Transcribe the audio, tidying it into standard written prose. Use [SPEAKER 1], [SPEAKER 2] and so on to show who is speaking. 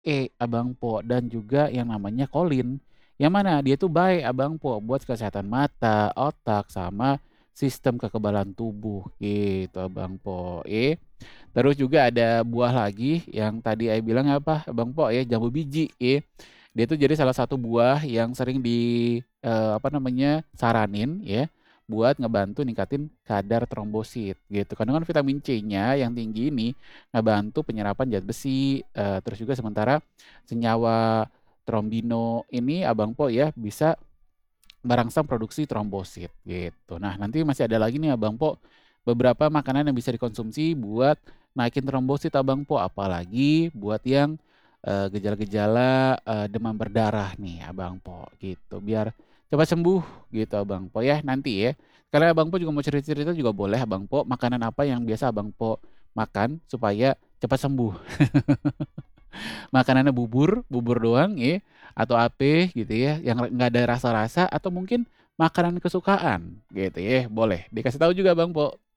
[SPEAKER 1] E, Abang Po, dan juga yang namanya kolin. Yang mana dia tuh baik Abang Po buat kesehatan mata, otak, sama sistem kekebalan tubuh gitu Abang Po. Terus juga ada buah lagi yang tadi Ayah bilang apa Abang Po ya, jambu biji ya. Dia tuh jadi salah satu buah yang sering apa namanya, saranin ya buat ngebantu ningkatin kadar trombosit gitu. Karena kan vitamin C-nya yang tinggi ini ngebantu penyerapan zat besi, terus juga sementara senyawa trombino ini Abang Po ya bisa merangsang produksi trombosit gitu. Nah, nanti masih ada lagi nih Abang Po beberapa makanan yang bisa dikonsumsi buat naikin trombosit Abang Po, apalagi buat yang gejala-gejala demam berdarah nih Abang Po gitu. Biar cepat sembuh gitu Abang Po ya nanti ya. Karena Abang Po juga mau cerita-cerita juga boleh Abang Po, makanan apa yang biasa Abang Po makan supaya cepat sembuh. Makanannya bubur, bubur doang ya, atau apa gitu ya, yang nggak ada rasa-rasa atau mungkin makanan kesukaan gitu ya, boleh dikasih tahu juga Bang Po.